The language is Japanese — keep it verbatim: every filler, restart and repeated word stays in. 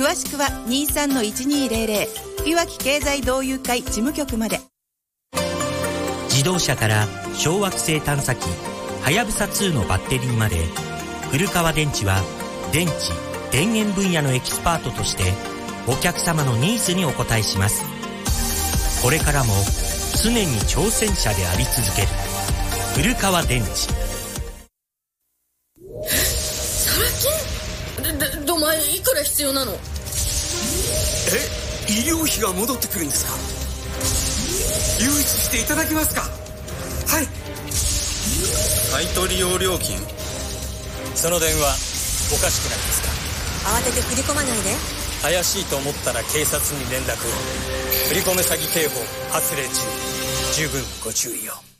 詳しくは にじゅうさんのいちにーぜろぜろ いわき経済同友会事務局まで。 自動車から小惑星探査機はやぶさツーのバッテリーまで、古川電池は電池・電源分野のエキスパートとしてお客様のニーズにお応えします。これからも常に挑戦者であり続ける古川電池。 サラ金？で、で、お前いくら必要なの？ え、医療費が戻ってくるんですか？融資していただけますか？はい。 買取用料金？その電話おかしくないですか？ 慌てて振り込まないで。 怪しいと思ったら警察に連絡を。振り込め詐欺警報発令中。十分ご注意を。